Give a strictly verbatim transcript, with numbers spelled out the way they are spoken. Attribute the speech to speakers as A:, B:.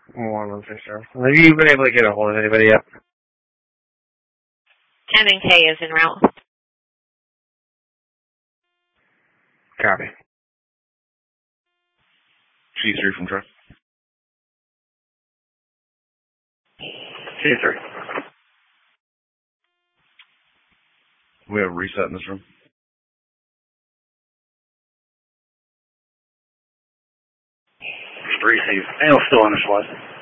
A: One one six zero. Have you been able to get a hold of anybody yet?
B: ten and K is en route.
A: Copy.
C: C three from truck.
A: C three.
C: We have a reset in this room.
A: Receive. Anal still on the slide.